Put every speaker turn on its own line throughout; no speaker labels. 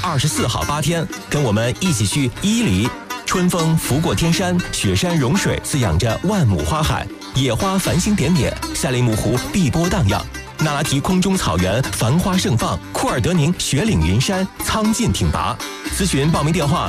24号8天，跟我们一起去伊犁。春风拂过天山，雪山融水滋养着万亩花海，野花繁星点点，赛里木湖碧波荡漾，那拉提空中草原繁花盛放，库尔德宁雪岭云山苍劲挺拔。咨询报名电话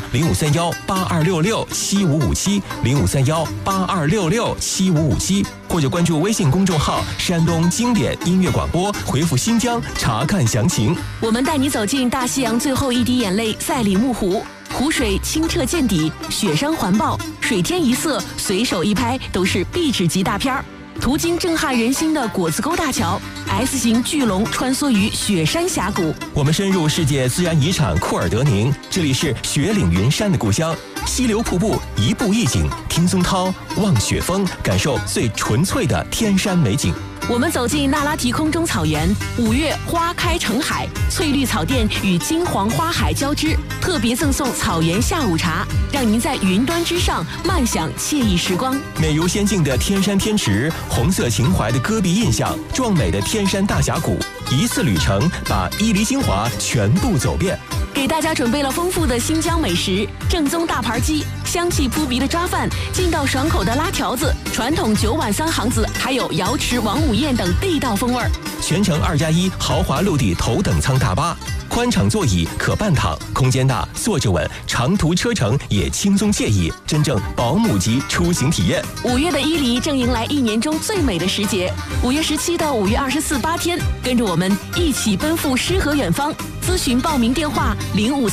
053182667557，053182667557，或者关注微信公众号山东经典音乐广播，回复新疆查看详情。
我们带你走进大西洋最后一滴眼泪赛里木湖，湖水清澈见底，雪山环抱，水天一色，随手一拍都是壁纸级大片儿。途经震撼人心的果子沟大桥 ，S 型巨龙穿梭于雪山峡谷。
我们深入世界自然遗产库尔德宁，这里是雪岭云山的故乡。溪流瀑布，一步一景，听松涛，望雪峰，感受最纯粹的天山美景。
我们走进那拉提空中草原，5月花开成海，翠绿草甸与金黄花海交织，特别赠送草原下午茶，让您在云端之上慢享惬意时光。
美如仙境的天山天池，红色情怀的戈壁印象，壮美的天山大峡谷，一次旅程把伊犁精华全部走遍。
给大家准备了丰富的新疆美食，正宗大盘鸡，香气扑鼻的抓饭，劲道爽口的拉条子，传统9碗3行子，还有瑶池王五宴等地道风味儿。
全程2+1豪华陆地头等舱大巴，宽敞座椅可半躺，空间大，坐着稳，长途车程也轻松惬意，真正保姆级出行体验。
5月的伊犁正迎来1年中最美的时节，5月17到5月24 8天，跟着我们一起奔赴诗和远方。咨询报名电话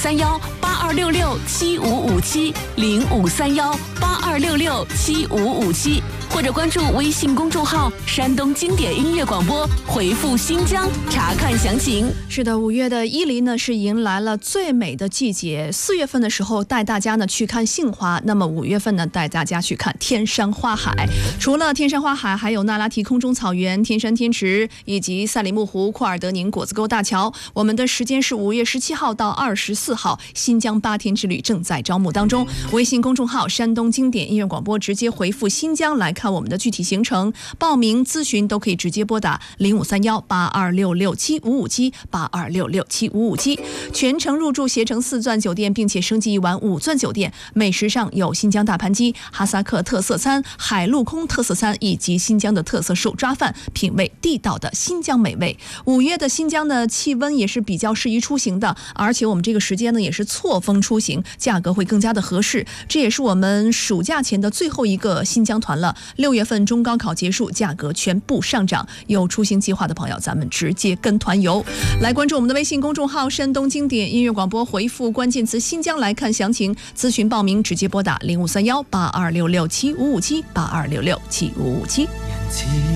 053182667557，053182667557，或者关注微信公众号山东经典音乐广播，回复新疆查看详情。
是的，5月的伊犁呢是迎来了最美的季节。4月份的时候带大家呢去看杏花，那么5月份呢带大家去看天山花海。除了天山花海，还有那拉提空中草原、天山天池以及赛里木湖、库尔德宁果子沟大桥。我们的时间是5月17号到24号，新疆8天之旅正在招募当中。微信公众号山东经典音乐广播，直接回复新疆来看我们的具体行程，报名咨询都可以直接拨打053182667557，82667557，全程入住携程4钻酒店，并且升级1晚5钻酒店。美食上有新疆大盘鸡、哈萨克特色餐、海陆空特色餐以及新疆的特色手抓饭，品味地道的新疆美味。5月的新疆的气温也是比较适宜出行的，而且我们这个时间呢也是错峰出行，价格会更加的合适。这也是我们暑假前的最后一个新疆团了。6月份中高考结束，价格全部上涨，有出行计划的朋友咱们直接跟团游。来关注我们的微信公众号山东经典音乐广播，回复关键词新疆来看详情，咨询报名直接拨打053182667557，82667557。